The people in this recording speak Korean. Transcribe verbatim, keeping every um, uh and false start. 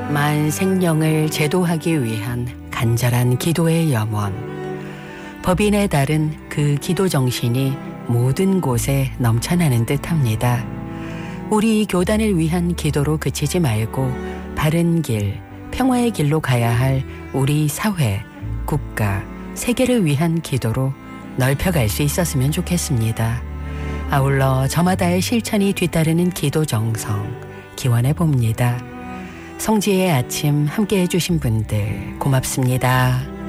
만 생령을 제도하기 위한 간절한 기도의 염원. 법인에 따른 그 기도 정신이 모든 곳에 넘쳐나는 듯합니다. 우리 교단을 위한 기도로 그치지 말고 바른 길, 평화의 길로 가야 할 우리 사회, 국가, 세계를 위한 기도로 넓혀갈 수 있었으면 좋겠습니다. 아울러 저마다의 실천이 뒤따르는 기도 정성 기원해 봅니다. 성지의 아침 함께해 주신 분들 고맙습니다.